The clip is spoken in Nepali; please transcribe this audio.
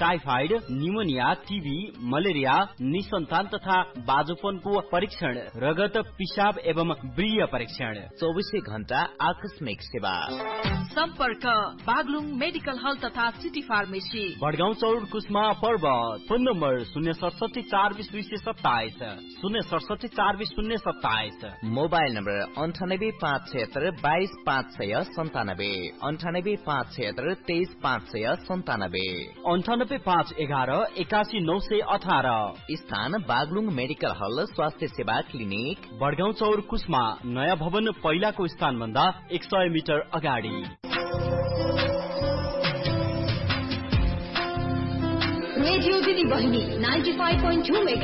टाइफाइड, निमोनिया, टीबी, मलेरिया, निसन्तान तथा बाजोपनको परीक्षण, रगत, पिसाब एवं व्रीय परीक्षण, 24 घण्टा आकस्मिक सेवा। सम्पर्क बागलुङ मेडिकल हल तथा सिटी फार्मेसी, बडगाउँ चौर कुस्मा पर्वत। Phone number 067 420 227, 067 420 027। Mobile number 98 576 22 597, 98 576 23 597, 98 511 81 918। स्थान बागलुङ मेडिकल हल स्वास्थ्य सेवा क्लिनिक, बडगाउँ चौर कुस्मा। नयाँ भवन पहिलाको स्थान भन्दा 100 मिटर अगाडि। रेडियो दिदी बहिनी 95.2 मेगा